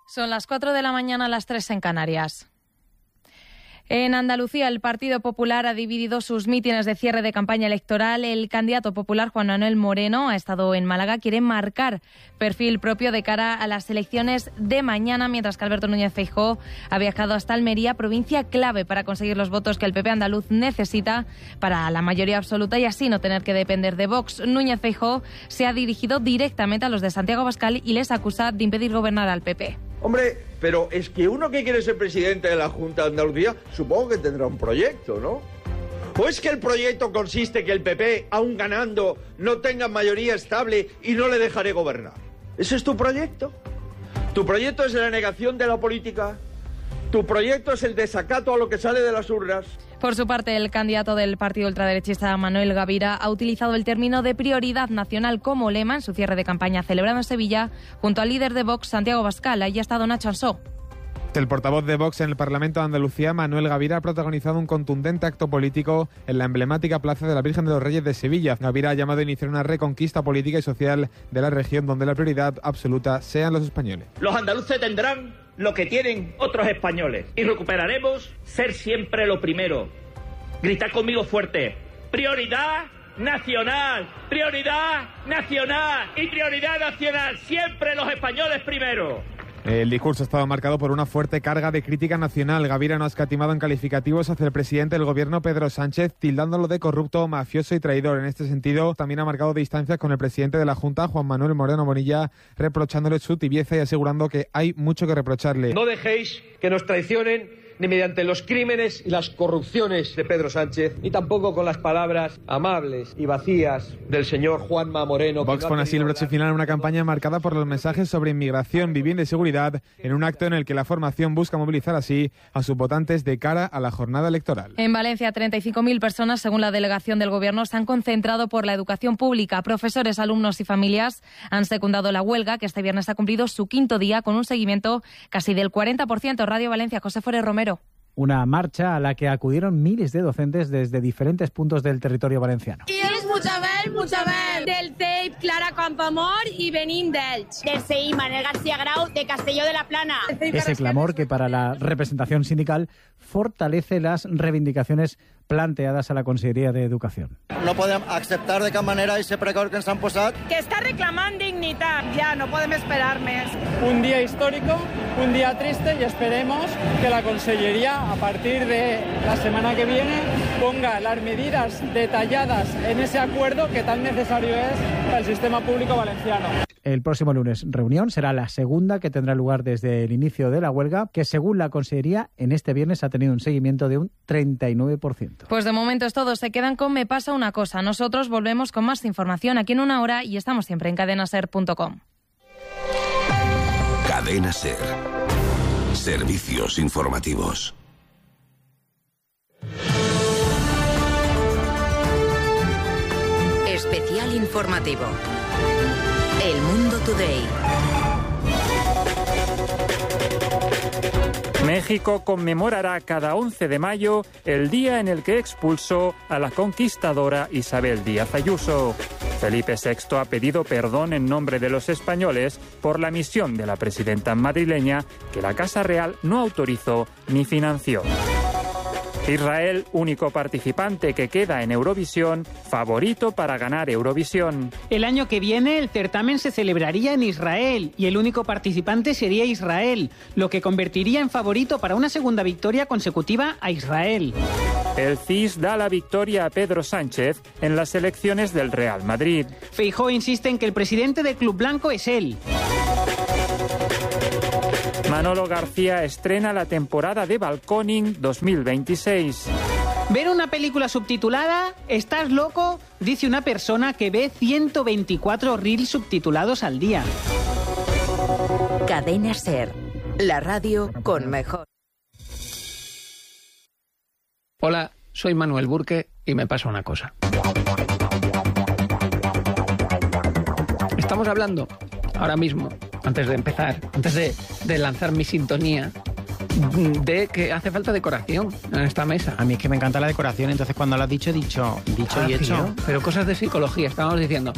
Son las 4 de la mañana, las 3 en Canarias. En Andalucía, el Partido Popular ha dividido sus mítines de cierre de campaña electoral. El candidato popular, Juan Manuel Moreno, ha estado en Málaga. Quiere marcar perfil propio de cara a las elecciones de mañana, mientras que Alberto Núñez Feijóo ha viajado hasta Almería, provincia clave para conseguir los votos que el PP andaluz necesita para la mayoría absoluta y así no tener que depender de Vox. Núñez Feijóo se ha dirigido directamente a los de Santiago Abascal y les acusa de impedir gobernar al PP. Hombre, pero es que uno que quiere ser presidente de la Junta de Andalucía, supongo que tendrá un proyecto, ¿no? ¿O es que el proyecto consiste que el PP, aun ganando, no tenga mayoría estable y no le dejaré gobernar? ¿Ese es tu proyecto? ¿Tu proyecto es la negación de la política? ¿Tu proyecto es el desacato a lo que sale de las urnas? Por su parte, el candidato del partido ultraderechista Manuel Gavira ha utilizado el término de prioridad nacional como lema en su cierre de campaña celebrado en Sevilla junto al líder de Vox, Santiago Abascal. Allí ha estado Nacho Ansó. El portavoz de Vox en el Parlamento de Andalucía, Manuel Gavira, ha protagonizado un contundente acto político en la emblemática Plaza de la Virgen de los Reyes de Sevilla. Gavira ha llamado a iniciar una reconquista política y social de la región donde la prioridad absoluta sean los españoles. Los andaluces tendrán lo que tienen otros españoles y recuperaremos ser siempre lo primero. Gritad conmigo fuerte: prioridad nacional, prioridad nacional y prioridad nacional, siempre los españoles primero. El discurso ha estado marcado por una fuerte carga de crítica nacional. Gavira no ha escatimado en calificativos hacia el presidente del gobierno, Pedro Sánchez, tildándolo de corrupto, mafioso y traidor. En este sentido, también ha marcado distancias con el presidente de la Junta, Juan Manuel Moreno Bonilla, reprochándole su tibieza y asegurando que hay mucho que reprocharle. No dejéis que nos traicionen ni mediante los crímenes y las corrupciones de Pedro Sánchez, ni tampoco con las palabras amables y vacías del señor Juanma Moreno. Vox pone así el broche final a una campaña marcada por los mensajes sobre inmigración, vivienda y seguridad, en un acto en el que la formación busca movilizar así a sus votantes de cara a la jornada electoral. En Valencia, 35.000 personas, según la delegación del Gobierno, se han concentrado por la educación pública. Profesores, alumnos y familias han secundado la huelga, que este viernes ha cumplido su quinto día con un seguimiento casi del 40%. Radio Valencia, José Forés Romero. Una marcha a la que acudieron miles de docentes desde diferentes puntos del territorio valenciano. I és Muchabel, del CEIP Clara Campoamor y Benín d'Elx. Del CEIP Manuel García Grau de Castelló de la Plana. Ese clamor que para la representación sindical fortalece las reivindicacions planteades a la Conselleria d'Educació. No podem acceptar de cap manera ese precord que ens han posat. Que està reclamant dignitat. Ja, no podem esperar més. Un día histórico, un día triste y esperemos que la Consellería, a partir de la semana que viene, ponga las medidas detalladas en ese acuerdo que tan necesario es para el sistema público valenciano. El próximo lunes reunión será la segunda que tendrá lugar desde el inicio de la huelga, que según la Consellería en este viernes ha tenido un seguimiento de un 39%. Pues de momento es todo. Se quedan con Me pasa una cosa. Nosotros volvemos con más información aquí en una hora y estamos siempre en cadenaser.com. Cadena Ser. Servicios informativos. Especial informativo. El Mundo Today. México conmemorará cada 11 de mayo el día en el que expulsó a la conquistadora Isabel Díaz Ayuso. Felipe VI ha pedido perdón en nombre de los españoles por la misión de la presidenta madrileña que la Casa Real no autorizó ni financió. Israel, único participante que queda en Eurovisión, favorito para ganar Eurovisión. El año que viene el certamen se celebraría en Israel y el único participante sería Israel, lo que convertiría en favorito para una segunda victoria consecutiva a Israel. El CIS da la victoria a Pedro Sánchez en las elecciones del Real Madrid. Feijóo insiste en que el presidente del Club Blanco es él. Manolo García estrena la temporada de Balconing 2026. ¿Ver una película subtitulada? ¿Estás loco? Dice una persona que ve 124 reels subtitulados al día. Cadena Ser, la radio con mejor. Hola, soy Manuel Burke y me pasa una cosa. Estamos hablando ahora mismo, antes de empezar, antes de lanzar mi sintonía, de que hace falta decoración en esta mesa. A mí es que me encanta la decoración, entonces cuando lo has dicho y hecho. Pero cosas de psicología, estábamos diciendo,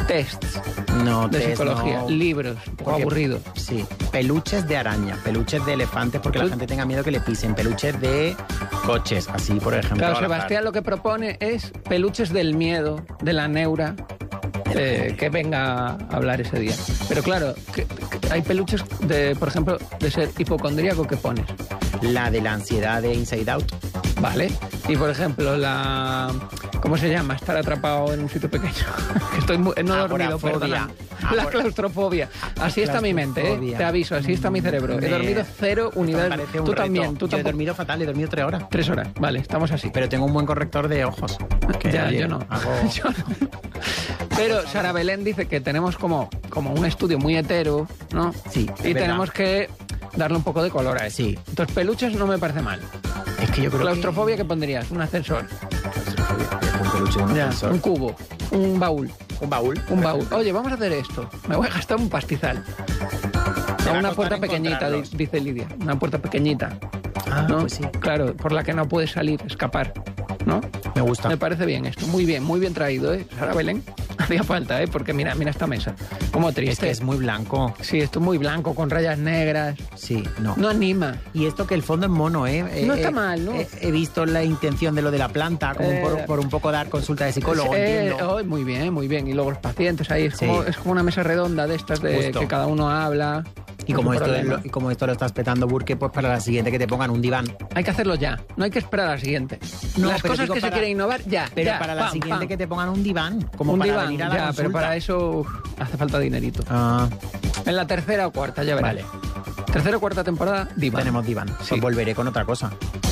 tests No, de test, psicología, no. libros, un poco Porque- aburridos. Sí, peluches de araña, peluches de elefantes porque la gente tenga miedo que le pisen, peluches de coches, así por ejemplo. Claro, al azar. Sebastián lo que propone es peluches del miedo, de la neura, que venga a hablar ese día. Pero claro, que hay peluches, por ejemplo, de ser hipocondríaco que pones. La de la ansiedad de Inside Out. Vale. Y por ejemplo, ¿cómo se llama? Estar atrapado en un sitio pequeño. Que estoy no he dormido, Agorafobia. perdona. La claustrofobia. Así está mi mente, claustrofobia. Te aviso, así está mi cerebro. He dormido 0 unidades. Parece un Tú reto. también, tú Yo he tampoco. dormido fatal, he dormido 3 horas. 3 horas, vale, estamos así. Pero tengo un buen corrector de ojos. Que, Ya, oye, yo no. Yo no. Pero Sara Belén dice que tenemos como un estudio muy hetero, ¿no? Sí, es Y verdad. tenemos que darle un poco de color a eso. Sí. Entonces, peluches no me parece mal. Es que yo creo Claustrofobia, ¿qué pondrías? Un ascensor. Un peluche, un Ya, ascensor. un cubo. Un baúl. Un baúl. Un baúl. Oye, vamos a hacer esto. Me voy a gastar un pastizal. Te va a Una costar puerta pequeñita, encontrarlos. dice Lidia. Una puerta pequeñita. Ah, ¿no? pues sí. Claro, por la que no puedes salir, escapar. ¿No? Me gusta. Me parece bien esto. Muy bien traído, ¿eh? Sara Belén. Hacía falta, ¿eh? Porque mira esta mesa. Como triste. Es que es muy blanco. Sí, esto es muy blanco, con rayas negras. Sí, no. No anima. Y esto que el fondo es mono, ¿eh? No está mal, ¿no? He visto la intención de lo de la planta, como por un poco dar consulta de psicólogo, entiendo. Muy bien. Y luego los pacientes ahí. Es, Sí. es como una mesa redonda de estas de Justo. que cada uno habla. Y No como, es un esto problema. y como esto lo estás petando, Burke, pues para la siguiente que te pongan un diván. Hay que hacerlo ya. No hay que esperar a la siguiente. No, Las pero cosas digo que se para- quieren innovar, ya. Pero ya, para la pam, siguiente pam. que te pongan un diván, como Un para diván, venir a la ya, consulta. pero para eso hace falta dinerito. Ah, En la tercera o cuarta, ya verás. vale. Tercera o cuarta temporada, diván. Tenemos diván. Sí. Pues volveré con otra cosa.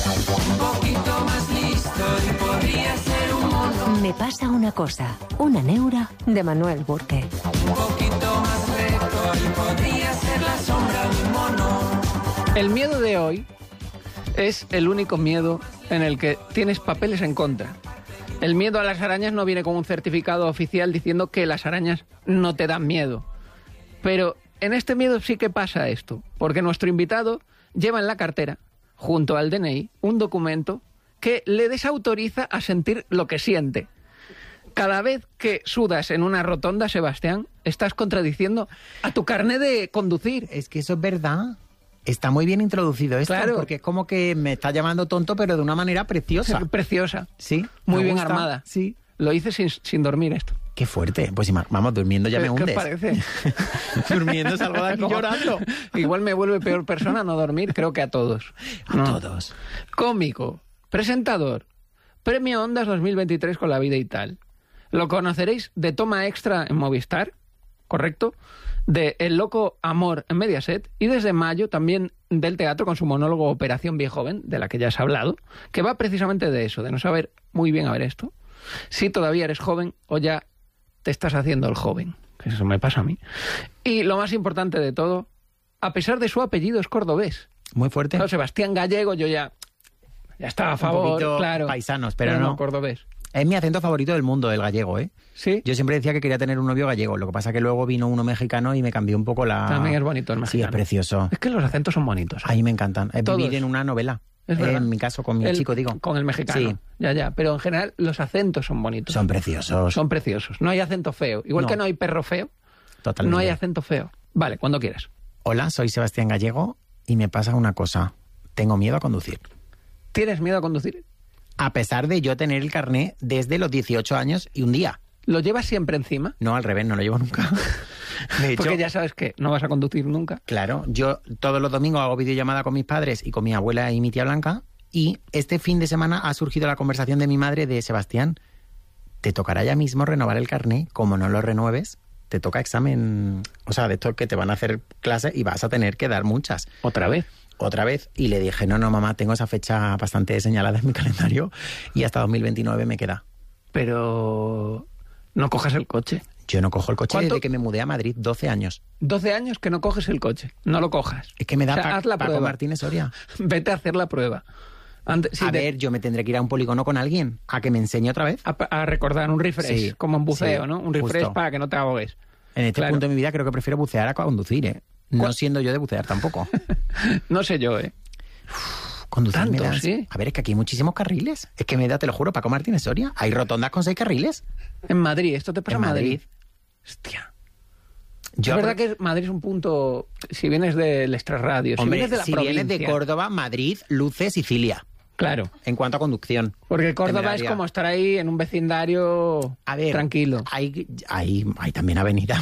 Me pasa una cosa, una neura de Manuel Burke. El miedo de hoy es el único miedo en el que tienes papeles en contra. El miedo a las arañas no viene con un certificado oficial diciendo que las arañas no te dan miedo. Pero en este miedo sí que pasa esto, porque nuestro invitado lleva en la cartera, junto al DNI, un documento que le desautoriza a sentir lo que siente. Cada vez que sudas en una rotonda, Sebastián, estás contradiciendo a tu carné de conducir. Es que eso es verdad. Está muy bien introducido esto, Claro. porque es como que me está llamando tonto, pero de una manera preciosa. Preciosa. Sí. Muy me bien gusta. armada. Sí. Lo hice sin dormir esto. Qué fuerte. Pues vamos, durmiendo ya me ¿Qué os hundes. parece? Durmiendo salgo de aquí Como- llorando. Igual me vuelve peor persona no dormir, creo que a todos. A todos. Cómico, presentador, Premio Ondas 2023 con La Vida y Tal. Lo conoceréis de Toma Extra en Movistar, ¿correcto? De El Loco Amor en Mediaset y desde mayo también del teatro con su monólogo Operación Viejoven, de la que ya has hablado, que va precisamente de eso, de no saber muy bien a ver esto, si todavía eres joven o ya te estás haciendo el joven, que eso me pasa a mí. Y lo más importante de todo, a pesar de su apellido es cordobés. Muy fuerte. Claro, Sebastián Gallego, yo ya estaba a Un favor, poquito claro. paisanos, pero no. cordobés. Es mi acento favorito del mundo, el gallego, ¿eh? Sí. Yo siempre decía que quería tener un novio gallego. Lo que pasa que luego vino uno mexicano y me cambió un poco la... También es bonito el Sí, mexicano. es precioso. Es que los acentos son bonitos. A mí me encantan. Es Todos. vivir en una novela. Es verdad. En mi caso, con mi chico, digo. Con el mexicano. Sí. Ya. Pero en general los acentos son bonitos. Son preciosos. Son preciosos. No hay acento feo. Igual No. que no hay perro feo, Totalmente. no hay acento feo. Vale, cuando quieras. Hola, soy Sebastián Gallego y me pasa una cosa. Tengo miedo a conducir. ¿Tienes miedo a conducir? A pesar de yo tener el carné desde los 18 años y un día. ¿Lo llevas siempre encima? No, al revés, no lo llevo nunca. De hecho, Porque ya sabes que no vas a conducir nunca. claro, yo todos los domingos hago videollamada con mis padres y con mi abuela y mi tía Blanca, y este fin de semana ha surgido la conversación de mi madre de Sebastián, te tocará ya mismo renovar el carné, como no lo renueves, te toca examen, o sea, de esto que te van a hacer clase y vas a tener que dar muchas. ¿Otra vez? Otra vez, y le dije, no, mamá, tengo esa fecha bastante señalada en mi calendario y hasta 2029 me queda. Pero no cojas el coche. Yo no cojo el coche ¿Cuánto? desde que me mudé a Madrid, 12 años. 12 años que no coges el coche. No lo cojas. Es que me da O sea, haz la Paco prueba. Martínez Soria. Vete a hacer la prueba. Antes, sí, A ver, yo me tendré que ir a un polígono con alguien a que me enseñe otra vez. a recordar un refresh, Sí, como en buceo, sí, ¿no? Un refresh justo. para que no te ahogues. En este Claro. punto de mi vida creo que prefiero bucear a conducir, ¿eh? No siendo yo de bucear tampoco. No sé yo, ¿eh? Conducir me Tanto, da- sí. A ver, es que aquí hay muchísimos carriles. Es que me da, te lo juro, Paco Martínez Soria. Hay rotondas con 6 carriles. En Madrid, esto te pasa En en Madrid. Hostia. Es verdad que Madrid es un punto, si vienes del extrarradio, si vienes de la provincia... vienes de Córdoba, Madrid, Luce, Sicilia. Claro. En cuanto a conducción. Porque Córdoba es como estar ahí en un vecindario tranquilo. Hay también avenida.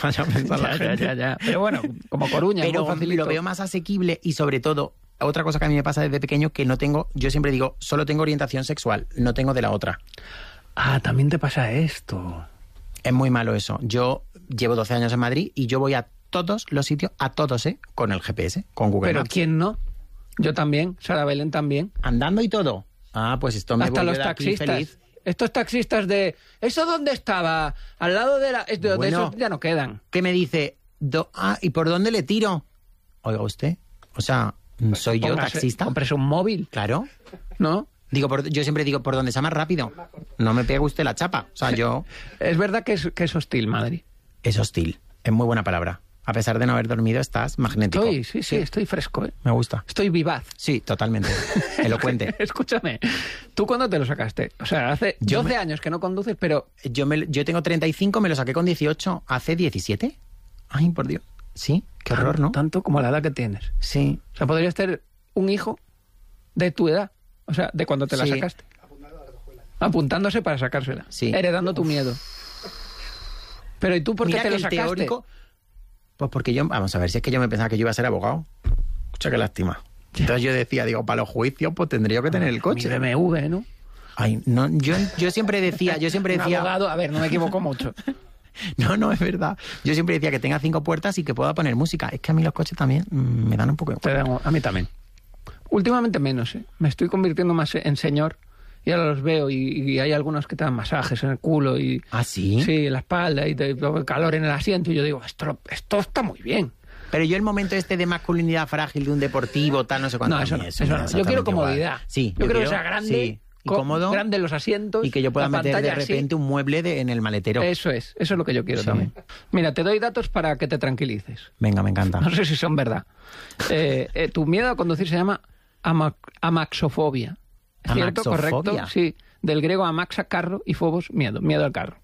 ya. Pero bueno, como Coruña, pero muy facilito. Lo veo más asequible y sobre todo, otra cosa que a mí me pasa desde pequeño que no tengo, yo siempre digo, solo tengo orientación sexual, no tengo de la otra. Ah, también te pasa esto. Es muy malo eso. Yo llevo 12 años en Madrid y yo voy a todos los sitios, con el GPS, con Google Pero Maps. ¿quién no? Yo también, Sara Belén también. ¿Andando y todo? Ah, pues esto me hasta voy los de aquí taxistas. feliz. Estos taxistas de... ¿Eso dónde estaba? Al lado de la... De esos ya no quedan. ¿Qué me dice? ¿Y por dónde le tiro? Oiga usted, o sea, ¿soy yo taxista? Compres un móvil. Claro. ¿No? Yo siempre digo, por donde sea más rápido. No me pegue usted la chapa. O sea, yo... Es verdad que es hostil, Madrid. Es hostil. Es muy buena palabra. A pesar de no haber dormido, estás magnético. Estoy fresco. Me gusta. Estoy vivaz. Sí, totalmente. Elocuente. Escúchame, ¿tú cuándo te lo sacaste? O sea, hace 12 años que no conduces, pero... Yo tengo 35, me lo saqué con 18. ¿Hace 17? Ay, por Dios. Sí, qué horror, ¿no? Tanto como la edad que tienes. Sí. O sea, podrías tener un hijo de tu edad. O sea, de cuando te la sacaste. Apuntándose para sacársela. Sí. Heredando tu miedo. Pero ¿y tú por qué te lo sacaste? Teórico, pues porque vamos a ver, si es que yo me pensaba que yo iba a ser abogado. Escucha, qué lástima. Entonces yo decía, para los juicios, pues tendría que tener el coche. Mi BMW, ¿no? Ay, no, yo siempre decía... Un abogado, a ver, no me equivoco mucho. No, es verdad. Yo siempre decía que tenga 5 puertas y que pueda poner música. Es que a mí los coches también me dan un poco de... A mí también. Últimamente menos, ¿eh? Me estoy convirtiendo más en señor. Y ahora los veo y hay algunos que te dan masajes en el culo y... ¿Ah, sí? Sí, en la espalda y calor en el asiento. Y yo digo, esto está muy bien. Pero yo el momento de masculinidad frágil de un deportivo, tal, no sé cuánto... No, eso no. Yo quiero comodidad. Sí, yo quiero que sea grande, sí, y cómodo, grande los asientos... Y que yo pueda meter de repente un mueble en el maletero. Eso es lo que yo quiero también. Mira, te doy datos para que te tranquilices. Venga, me encanta. No sé si son verdad. Tu miedo a conducir se llama amaxofobia. ¿Es cierto? ¿Correcto? Sí. Del griego amaxa, carro, y phobos, miedo al carro.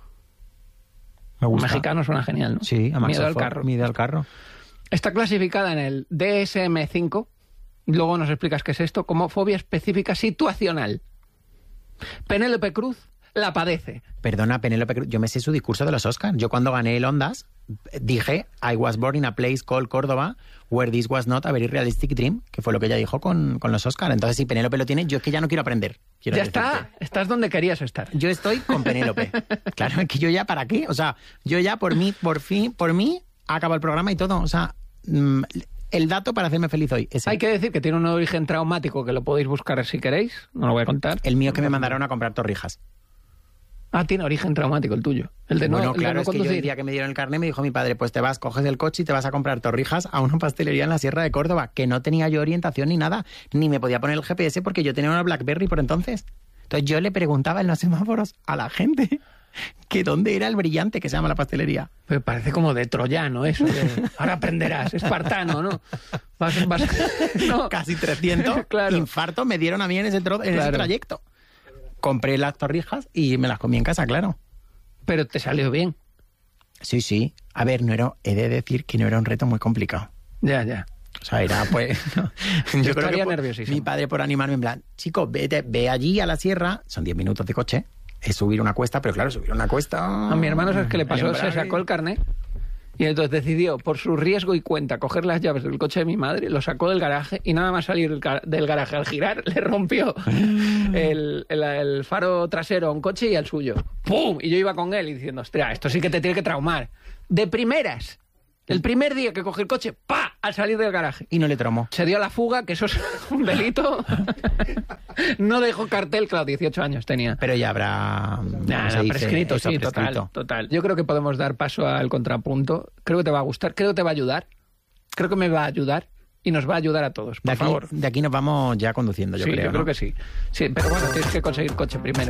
Me gusta. Mexicano suena genial, ¿no? Sí, miedo al carro. Miedo al carro. Está clasificada en el DSM-5, luego nos explicas qué es esto, como fobia específica situacional. Penélope Cruz la padece. Perdona, Penélope Cruz, yo me sé su discurso de los Oscars. Yo cuando gané el Ondas dije, I was born in a place called Córdoba, where this was not a very realistic dream, que fue lo que ella dijo con los Oscars. Entonces, si Penélope lo tiene, yo es que ya no quiero aprender. Ya está, estás donde querías estar. Yo estoy con Penélope. Claro, es que yo ya, ¿para qué? O sea, yo ya por mí, acabo el programa y todo. O sea, el dato para hacerme feliz hoy es Hay que decir que tiene un origen traumático que lo podéis buscar si queréis, no lo voy a contar. El mío es que me mandaron a comprar torrijas. Ah, tiene origen traumático el tuyo. Bueno, claro, es que yo el día que me dieron el carnet me dijo mi padre, pues coges el coche y te vas a comprar torrijas a una pastelería en la Sierra de Córdoba, que no tenía yo orientación ni nada, ni me podía poner el GPS porque yo tenía una BlackBerry por entonces. Entonces yo le preguntaba en los semáforos a la gente que dónde era el brillante que se llama la pastelería. Pero parece como de troyano eso. Ahora aprenderás, espartano, ¿no? No. Casi 300 claro. Infartos me dieron a mí en ese trayecto. Compré las torrijas y me las comí en casa, claro. Pero te salió bien. Sí. A ver, he de decir que no era un reto muy complicado. Ya. O sea, era pues... yo estaría nerviosísimo. Mi padre por animarme en plan, chico, ve allí a la sierra, son 10 minutos de coche, es subir una cuesta, pero claro, subir una cuesta... A mi hermano, ¿sabes qué le pasó? Se sacó el carnet y entonces decidió, por su riesgo y cuenta, coger las llaves del coche de mi madre, lo sacó del garaje y nada más salir del garaje al girar, le rompió el faro trasero a un coche y al suyo. ¡Pum! Y yo iba con él y diciendo, ostras, esto sí que te tiene que traumar. De primeras. El primer día que cogí el coche, ¡pa!, al salir del garaje. Y no le traumó. Se dio a la fuga, que eso es un delito. No dejó cartel, claro, 18 años tenía. Pero ya habrá... prescrito, sí, total. Yo creo que podemos dar paso al contrapunto. Creo que te va a gustar, creo que te va a ayudar. Creo que me va a ayudar y nos va a ayudar a todos, por favor. De aquí nos vamos ya conduciendo, yo creo. Yo creo que sí. Sí, pero bueno, tienes que conseguir coche primero.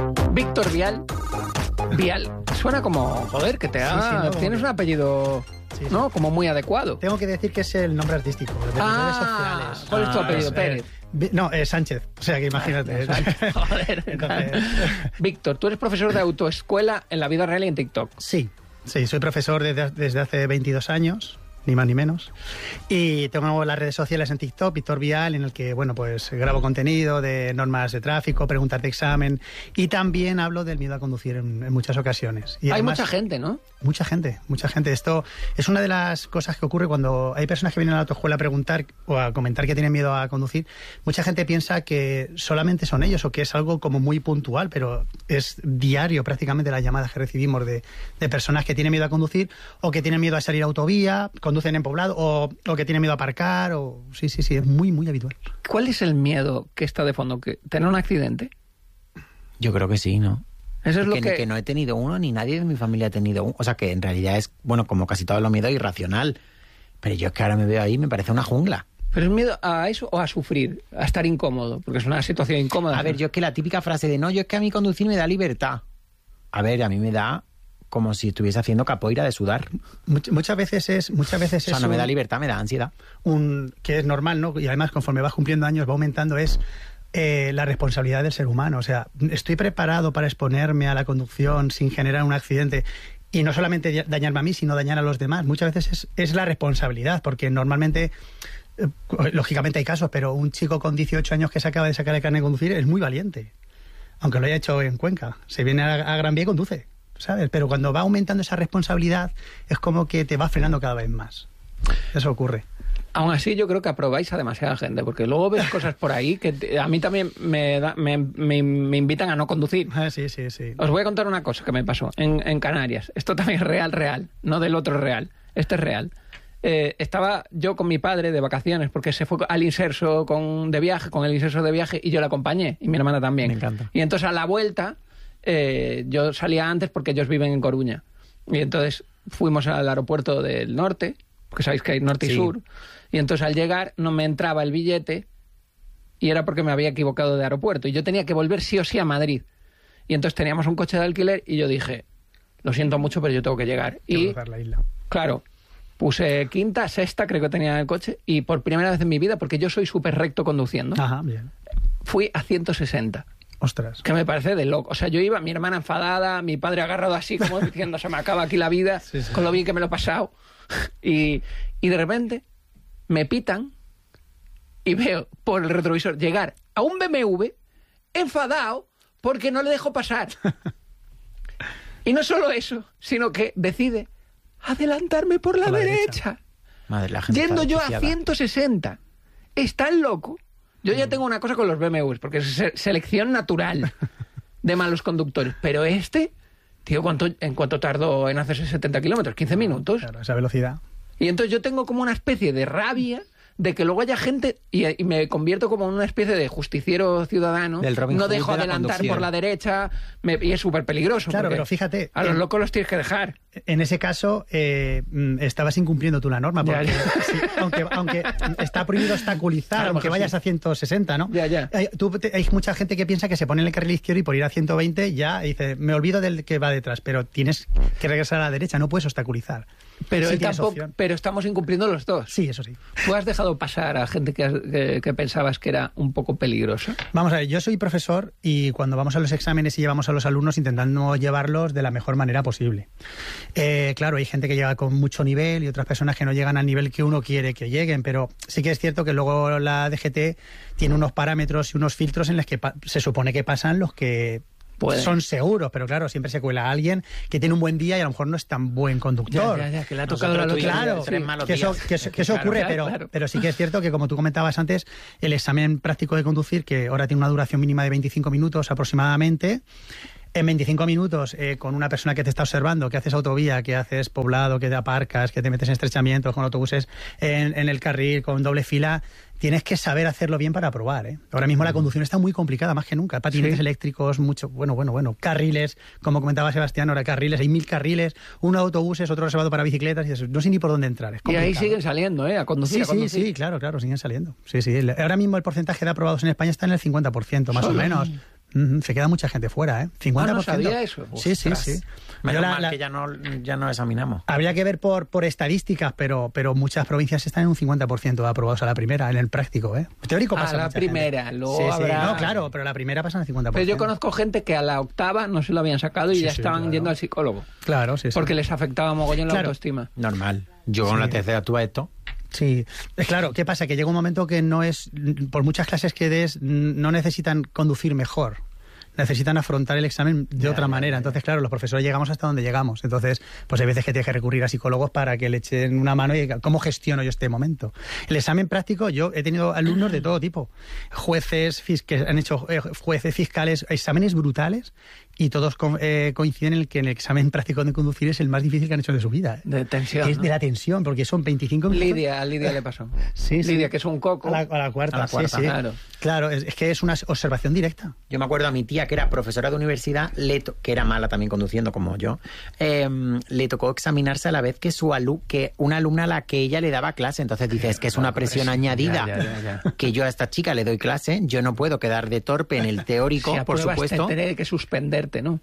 Víctor Vial. Vial suena como, joder, que te ha... Sí, no, tienes un apellido ¿no? Como muy adecuado. Tengo que decir que es el nombre artístico de redes sociales. ¿Cuál es tu apellido? Pérez. No, Sánchez. O sea, que imagínate. Joder. Entonces... Víctor, tú eres profesor de autoescuela en la vida real y en TikTok. Sí, soy profesor desde hace 22 años. Ni más ni menos. Y tengo las redes sociales en TikTok, Víctor Vial, en el que, bueno, pues grabo contenido de normas de tráfico, preguntas de examen, y también hablo del miedo a conducir en muchas ocasiones. Y además, hay mucha gente, ¿no? Mucha gente. Esto es una de las cosas que ocurre cuando hay personas que vienen a la autoescuela a preguntar o a comentar que tienen miedo a conducir. Mucha gente piensa que solamente son ellos o que es algo como muy puntual, pero es diario prácticamente las llamadas que recibimos de personas que tienen miedo a conducir o que tienen miedo a salir a autovía, conducen en poblado o que tienen miedo a aparcar. Sí, es muy, muy habitual. ¿Cuál es el miedo que está de fondo? ¿Tener un accidente? Yo creo que sí, ¿no? Eso es lo que no he tenido uno, ni nadie de mi familia ha tenido uno. O sea, que en realidad es, bueno, como casi todos los miedos, irracional. Pero yo es que ahora me veo ahí, me parece una jungla. ¿Pero es miedo a eso o a sufrir? A estar incómodo, porque es una situación incómoda. A ver, yo es que la típica frase de no, yo es que a mí conducir me da libertad. A ver, a mí me da como si estuviese haciendo capoeira de sudar. Muchas veces es... O sea, no me da libertad, me da ansiedad. Que es normal, ¿no? Y además, conforme vas cumpliendo años, va aumentando, es la responsabilidad del ser humano. O sea, estoy preparado para exponerme a la conducción sin generar un accidente y no solamente dañarme a mí, sino dañar a los demás. Muchas veces es la responsabilidad, porque normalmente, lógicamente hay casos, pero un chico con 18 años que se acaba de sacar el carnet de conducir es muy valiente, aunque lo haya hecho en Cuenca. Se viene a Gran Vía y conduce, ¿sabes? Pero cuando va aumentando esa responsabilidad es como que te va frenando cada vez más. Eso ocurre. Aún así, yo creo que aprobáis a demasiada gente, porque luego ves cosas por ahí que a mí también me invitan a no conducir. Sí. Os voy a contar una cosa que me pasó en Canarias. Esto también es real, no del otro real. Esto es real. Estaba yo con mi padre de vacaciones, porque se fue al Inserso con el Inserso de viaje, y yo le acompañé, y mi hermana también. Me encanta. Y entonces a la vuelta, yo salía antes porque ellos viven en Coruña. Y entonces fuimos al aeropuerto del norte, porque sabéis que hay norte y sur. Y entonces al llegar no me entraba el billete y era porque me había equivocado de aeropuerto. Y yo tenía que volver sí o sí a Madrid. Y entonces teníamos un coche de alquiler y yo dije, lo siento mucho, pero yo tengo que llegar. Y la isla. Claro, puse quinta, sexta, creo que tenía en el coche. Y por primera vez en mi vida, porque yo soy súper recto conduciendo, Ajá, bien. fui a 160. Ostras. Que me parece de loco. O sea, yo iba, mi hermana enfadada, mi padre agarrado así como diciendo, se me acaba aquí la vida, con lo bien que me lo he pasado. Y de repente me pitan y veo por el retrovisor llegar a un BMW enfadado porque no le dejo pasar. Y no solo eso, sino que decide adelantarme por la derecha. Madre, la gente yendo yo a desquiciada. 160. Es tan loco. Yo ya tengo una cosa con los BMWs, porque es selección natural de malos conductores. Pero tío, ¿en cuánto tardó en hacerse 70 kilómetros? 15 minutos. Claro, esa velocidad. Y entonces yo tengo como una especie de rabia de que luego haya gente, y me convierto como en una especie de justiciero ciudadano. Del Robin no Hood dejo de la adelantar conducción. por la derecha, y es súper peligroso. Claro, pero fíjate, a los locos los tienes que dejar. En ese caso, estabas incumpliendo tú la norma, porque sí, aunque está prohibido obstaculizar, Claro, aunque vayas a 160, ¿no? Ya. Hay mucha gente que piensa que se pone en el carril izquierdo y por ir a 120 ya dice, me olvido del que va detrás, pero tienes que regresar a la derecha, no puedes obstaculizar. Pero, Sí tienes opción. pero estamos incumpliendo los dos. Sí, eso sí. ¿Tú has dejado pasar a gente que pensabas que era un poco peligrosa? Vamos a ver, yo soy profesor y cuando vamos a los exámenes y llevamos a los alumnos intentando llevarlos de la mejor manera posible. Claro, hay gente que llega con mucho nivel y otras personas que no llegan al nivel que uno quiere que lleguen, pero sí que es cierto que luego la DGT tiene unos parámetros y unos filtros en los que se supone que pasan los que son seguros, pero claro, siempre se cuela a alguien que tiene un buen día y a lo mejor no es tan buen conductor. Ya, que le ha tocado la lotería. Claro, que eso ocurre, pero sí que es cierto que, como tú comentabas antes, el examen práctico de conducir, que ahora tiene una duración mínima de 25 minutos aproximadamente, en 25 minutos, con una persona que te está observando, que haces autovía, que haces poblado, que te aparcas, que te metes en estrechamientos con autobuses en el carril, con doble fila, tienes que saber hacerlo bien para aprobar, ¿eh? Ahora mismo la conducción está muy complicada, más que nunca. Patinetes eléctricos, mucho, bueno. Carriles, como comentaba Sebastián, ahora carriles, hay 1000 carriles, uno autobuses, otro reservado para bicicletas, y eso, no sé ni por dónde entrar. Es y ahí siguen saliendo, a conducir. Sí, claro, siguen saliendo. Sí. Ahora mismo el porcentaje de aprobados en España está en el 50%, más o menos. Se queda mucha gente fuera, ¿eh? 50%. No sabía eso. Sí. Menos mal que ya no examinamos. Habría que ver por estadísticas, pero muchas provincias están en un 50% de aprobados a la primera, en el práctico, ¿eh? Teórico pasa a la primera, gente. Luego habrá... No, claro, pero la primera pasa en el 50%. Pero yo conozco gente que a la octava no se lo habían sacado y ya estaban yendo al psicólogo. Claro, Porque les afectaba mogollón la autoestima. Normal. Yo con la tercera, tú a esto... Sí, claro, ¿qué pasa? Que llega un momento que no es, por muchas clases que des, no necesitan conducir mejor. Necesitan afrontar el examen de otra manera. Entonces, claro, los profesores llegamos hasta donde llegamos. Entonces, pues hay veces que tienes que recurrir a psicólogos para que le echen una mano y cómo gestiono yo este momento. El examen práctico, yo he tenido alumnos de todo tipo. Jueces que han hecho jueces, fiscales, exámenes brutales, y todos coinciden en que en el examen práctico de conducir es el más difícil que han hecho de su vida. De tensión. Es de la tensión, porque son 25 minutos. A Lidia le pasó. Sí. Lidia, que es un coco. A la cuarta, sí. Claro, es que es una observación directa. Yo me acuerdo a mi tía, que era profesora de universidad, que era mala también conduciendo como yo, le tocó examinarse a la vez que una alumna a la que ella le daba clase. Entonces dice, es que es una presión añadida. Ya. Que yo a esta chica le doy clase, yo no puedo quedar de torpe en el teórico, si por supuesto. Tendré que suspenderte, ¿no?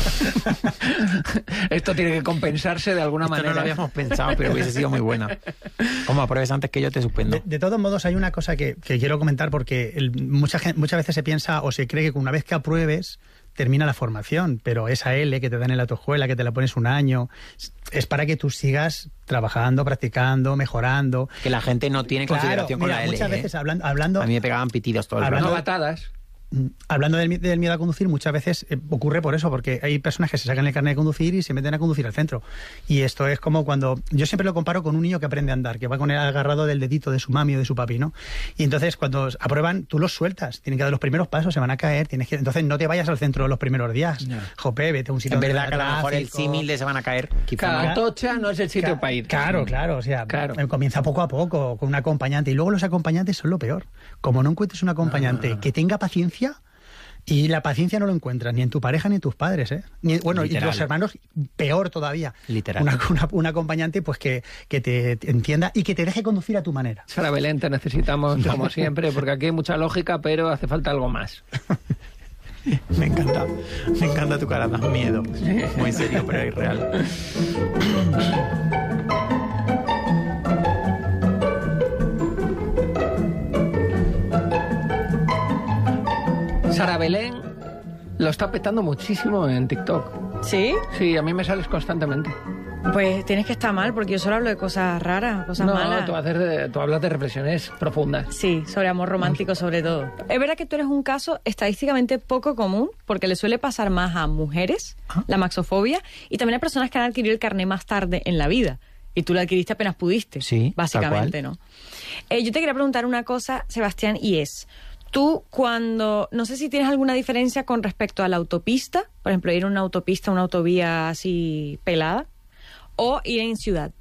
Esto tiene que compensarse de alguna manera. No lo habíamos pensado, pero hubiese sido muy buena. Como apruebes antes que yo, te suspendo. De todos modos, hay una cosa que quiero comentar, porque muchas veces se piensa o se cree que una vez que apruebes termina la formación, pero esa L que te dan en la autoescuela, que te la pones un año, es para que tú sigas trabajando, practicando, mejorando. Que la gente no tiene consideración con la L. Muchas veces hablando... A mí me pegaban pitidos todo el rato. No patadas. Hablando del miedo a conducir, muchas veces ocurre por eso, porque hay personas que se sacan el carnet de conducir y se meten a conducir al centro. Y esto es como cuando... Yo siempre lo comparo con un niño que aprende a andar, que va con el agarrado del dedito de su mami o de su papi, ¿no? Y entonces cuando aprueban, tú los sueltas. Tienen que dar los primeros pasos, se van a caer. Entonces no te vayas al centro los primeros días. No. Jope, vete a un sitio... En verdad que a lo mejor el símil de se van a caer. Cada tocha no es el sitio para ir. Claro. O sea, comienza poco a poco con un acompañante. Y luego los acompañantes son lo peor. Como no encuentres un acompañante que tenga paciencia... Y la paciencia no lo encuentras ni en tu pareja ni en tus padres, ¿eh? Y los hermanos, peor todavía. Literal. Un acompañante pues que te entienda y que te deje conducir a tu manera. Sara Belén, te necesitamos como siempre, porque aquí hay mucha lógica, pero hace falta algo más. Me encanta tu cara, das miedo. Muy serio, pero es real. Sara Belén lo está petando muchísimo en TikTok. ¿Sí? Sí, a mí me sales constantemente. Pues tienes que estar mal, porque yo solo hablo de cosas raras, cosas malas. Tú hablas de reflexiones profundas. Sí, sobre amor romántico sobre todo. Es verdad que tú eres un caso estadísticamente poco común, porque le suele pasar más a mujeres, la maxofobia, y también a personas que han adquirido el carné más tarde en la vida. Y tú lo adquiriste apenas pudiste, sí, básicamente, ¿no? Yo te quería preguntar una cosa, Sebastián, y es... Tú no sé si tienes alguna diferencia con respecto a la autopista, por ejemplo, ir a una autopista, una autovía así pelada, o ir en ciudad.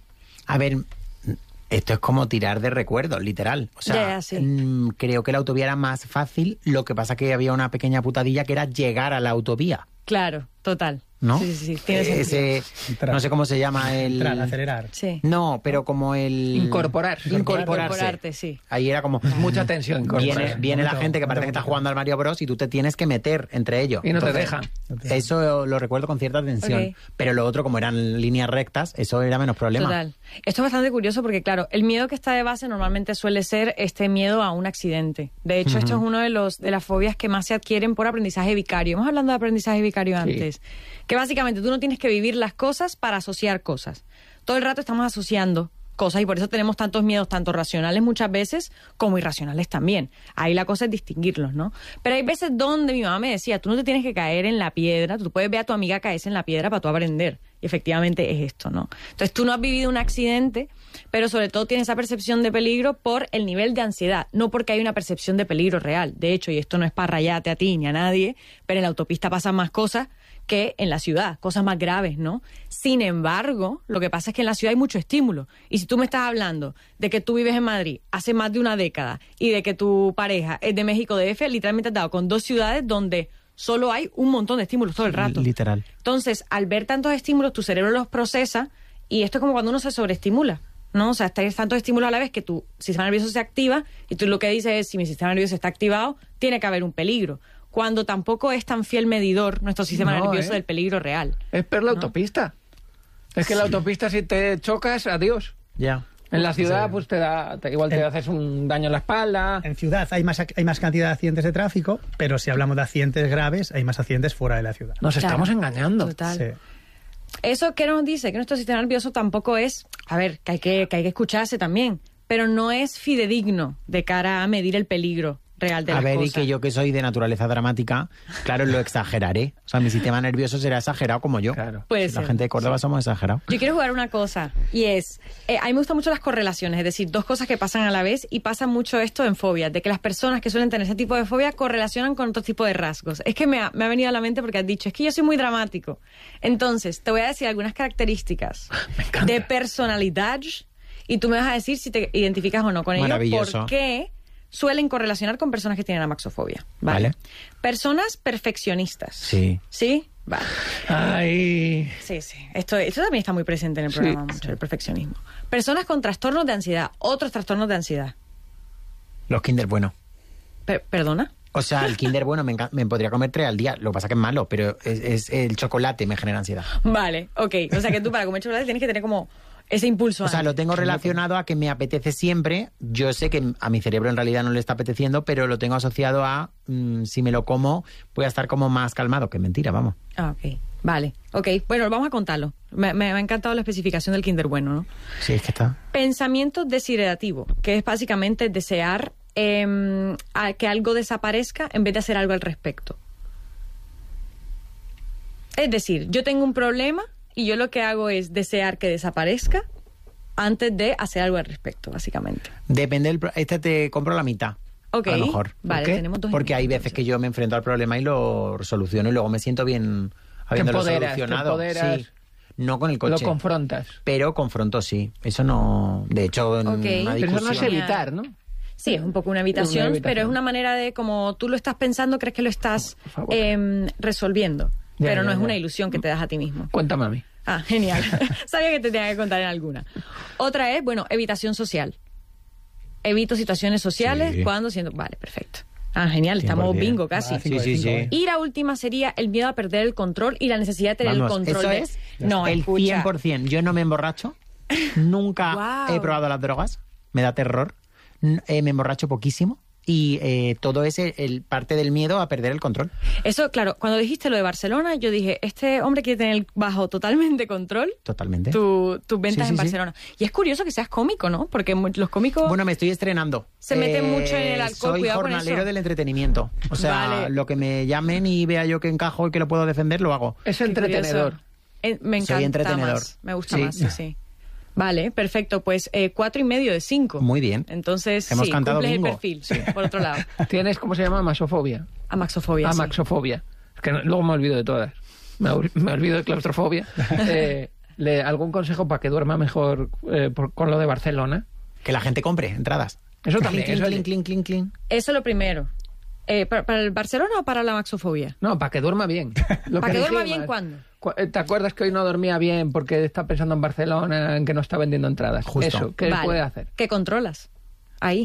A ver, esto es como tirar de recuerdos, literal. O sea, creo que la autovía era más fácil, lo que pasa que había una pequeña putadilla que era llegar a la autovía. Claro, total. ¿No? Sí, tiene sentido. No sé cómo se llama el... acelerar. Sí. No, pero como el... Incorporarte, sí. Ahí era como... Mucha tensión. Viene la gente que parece que está jugando al Mario Bros y tú te tienes que meter entre ellos. Y no te dejan. Eso lo recuerdo con cierta tensión. Okay. Pero lo otro, como eran líneas rectas, eso era menos problema. Total. Esto es bastante curioso porque, claro, el miedo que está de base normalmente suele ser este miedo a un accidente. De hecho, esto es uno de las fobias que más se adquieren por aprendizaje vicario. Hemos hablado de aprendizaje vicario antes. Sí. Que básicamente tú no tienes que vivir las cosas para asociar cosas. Todo el rato estamos asociando cosas y por eso tenemos tantos miedos, tanto racionales muchas veces como irracionales también. Ahí la cosa es distinguirlos, ¿no? Pero hay veces donde mi mamá me decía, tú no te tienes que caer en la piedra, tú puedes ver a tu amiga caerse en la piedra para tú aprender. Y efectivamente es esto, ¿no? Entonces tú no has vivido un accidente, pero sobre todo tienes esa percepción de peligro por el nivel de ansiedad, no porque hay una percepción de peligro real. De hecho, y esto no es para rayarte a ti ni a nadie, pero en la autopista pasan más cosas que en la ciudad, cosas más graves, ¿no? Sin embargo, lo que pasa es que en la ciudad hay mucho estímulo. Y si tú me estás hablando de que tú vives en Madrid hace más de una década y de que tu pareja es de México DF, literalmente has dado con dos ciudades donde solo hay un montón de estímulos todo el rato. Literal. Entonces, al ver tantos estímulos, tu cerebro los procesa y esto es como cuando uno se sobreestimula, ¿no? O sea, hay tantos estímulos a la vez que tu sistema nervioso se activa y tú lo que dices es, si mi sistema nervioso está activado, tiene que haber un peligro. cuando tampoco es tan fiel medidor nuestro sistema nervioso del peligro real. Es per la autopista. Es que en la autopista si te chocas, adiós. Ya. En la ciudad, pues igual te haces un daño en la espalda. En ciudad hay más cantidad de accidentes de tráfico, pero si hablamos de accidentes graves, hay más accidentes fuera de la ciudad. Nos estamos engañando. Total. Sí. Eso que nos dice que nuestro sistema nervioso tampoco es, a ver, que hay que escucharse también, pero no es fidedigno de cara a medir el peligro real de las cosas. Y que yo que soy de naturaleza dramática, claro, lo exageraré. O sea, mi sistema nervioso será exagerado como yo. Claro. Puede La ser. gente de Córdoba somos exagerados. Yo quiero jugar una cosa, y es, a mí me gustan mucho las correlaciones, es decir, dos cosas que pasan a la vez, y pasa mucho esto en fobias, de que las personas que suelen tener ese tipo de fobia correlacionan con otro tipo de rasgos. Es que me ha venido a la mente porque has dicho, es que yo soy muy dramático. Entonces, te voy a decir algunas características de personalidad, y tú me vas a decir si te identificas o no con ello, Maravilloso. porque suelen correlacionar con personas que tienen amaxofobia. Vale. Personas perfeccionistas. Sí. ¿Sí? Vale. Ay. Sí. Esto también está muy presente en el programa, mucho, el perfeccionismo. Personas con trastornos de ansiedad, otros trastornos de ansiedad. Los Kinder bueno. ¿Perdona? O sea, el Kinder bueno me podría comer 3 al día. Lo que pasa que es malo, pero es el chocolate me genera ansiedad. Vale, ok. O sea que tú para comer chocolate tienes que tener como ese impulso. O sea, lo tengo relacionado a que me apetece siempre. Yo sé que a mi cerebro en realidad no le está apeteciendo, pero lo tengo asociado a si me lo como, voy a estar como más calmado. Que mentira, vamos. Ah, ok. Vale, ok. Bueno, vamos a contarlo. Me ha encantado la especificación del Kinder bueno, ¿no? Sí, es que está. Pensamiento desiderativo, que es básicamente desear a que algo desaparezca en vez de hacer algo al respecto. Es decir, yo tengo un problema y yo lo que hago es desear que desaparezca antes de hacer algo al respecto, básicamente. Depende te compro la mitad. Ok, a lo mejor. vale, tenemos dos Porque hay veces que yo me enfrento al problema y lo soluciono y luego me siento bien habiéndolo solucionado. Te empoderas. Sí. No con el coche. Lo confrontas. Pero confronto, sí. Eso no... De hecho, en una discusión... Pero eso no es evitar, ¿no? Sí, es un poco una evitación, pero es una manera de, como tú lo estás pensando, crees que lo estás resolviendo. Pero no es una ilusión que te das a ti mismo. Cuéntame a mí. Ah, genial. Sabía que te tenía que contar en alguna. Otra es, evitación social. Evito situaciones sociales cuando siento... Vale, perfecto. Ah, genial, estamos bingo casi. Sí. Y la última sería el miedo a perder el control y la necesidad de tener el control. Eso es No, el escucha. 100%. Yo no me emborracho. Nunca he probado las drogas. Me da terror. Me emborracho poquísimo. Y todo es parte del miedo a perder el control. Eso, claro, cuando dijiste lo de Barcelona, yo dije, este hombre quiere tener bajo totalmente control Totalmente. tus ventas en Barcelona. Y es curioso que seas cómico, ¿no? Porque los cómicos... Bueno, me estoy estrenando. Se meten mucho en el alcohol, soy cuidado con jornalero eso. del entretenimiento. O sea, lo que me llamen y vea yo que encajo y que lo puedo defender, lo hago. Es entretenedor. Me encanta. Soy entretenedor. Más. Me gusta más, sí. Vale, perfecto. Pues 4,5 de 5. Muy bien. Entonces, hemos cantado cumples bingo. el perfil, por otro lado. ¿Tienes, cómo se llama? Amaxofobia. Amaxofobia, Amaxofobia. Es que luego me olvido de todas. Me olvido de claustrofobia. ¿Algún consejo para que duerma mejor con lo de Barcelona? Que la gente compre entradas. Eso también. Clink. Eso lo primero. ¿Para el Barcelona o para la amaxofobia? No, para que duerma bien. ¿Para que duerma bien cuándo? ¿Te acuerdas que hoy no dormía bien porque está pensando en Barcelona, en que no está vendiendo entradas? Justo. Eso, ¿qué puede hacer? ¿Qué controlas? Ahí.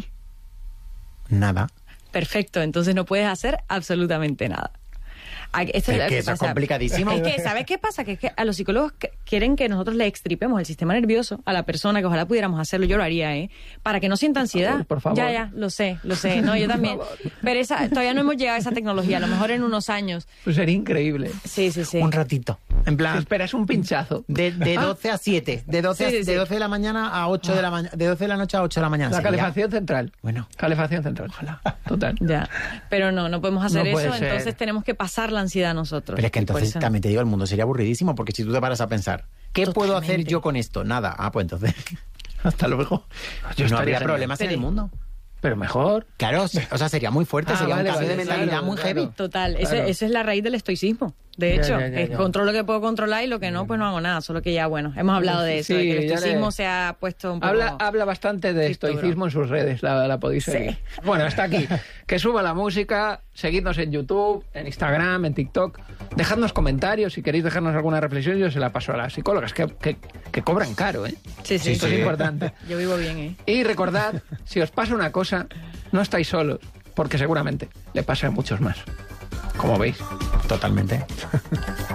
Nada. Perfecto, entonces no puedes hacer absolutamente nada. Esto es que eso es complicadísimo. Es que, ¿sabes qué pasa? Que es que a los psicólogos quieren que nosotros le extripemos el sistema nervioso a la persona, que ojalá pudiéramos hacerlo, yo lo haría, para que no sienta ansiedad. Por favor. Ya, lo sé. No, yo también. Pero todavía no hemos llegado a esa tecnología, a lo mejor en unos años. Pues sería increíble. Sí. Un ratito. En plan... Si esperas un pinchazo. De 12 a 7. De 12 de la mañana a 8 de la mañana. De 12 de la noche a 8 de la mañana. La calefacción central. Bueno. Calefacción central. Ojalá. Total. Ya. Pero no podemos hacer No eso, puede ser. entonces tenemos que pasar la ansiedad a nosotros. Pero es que entonces también te digo, el mundo sería aburridísimo, porque si tú te paras a pensar, ¿qué puedo hacer yo con esto? Nada. Ah, pues entonces, hasta luego. No habría problemas en el mundo. Pero mejor. Claro, o sea, sería muy fuerte, sería un cambio de mentalidad muy heavy. Total, Claro. esa es la raíz del estoicismo. De hecho, controlo lo que puedo controlar y lo que no, pues no hago nada. Solo que ya, hemos hablado de eso, de que el estoicismo se ha puesto un poco... Habla bastante de estoicismo en sus redes, la podéis seguir. Bueno, hasta aquí. Que suba la música, seguidnos en YouTube, en Instagram, en TikTok. Dejadnos comentarios, si queréis dejarnos alguna reflexión, yo se la paso a las psicólogas, que cobran caro, ¿eh? Sí. Esto es importante. Yo vivo bien, ¿eh? Y recordad, si os pasa una cosa, no estáis solos, porque seguramente le pasa a muchos más. Como veis. Totalmente.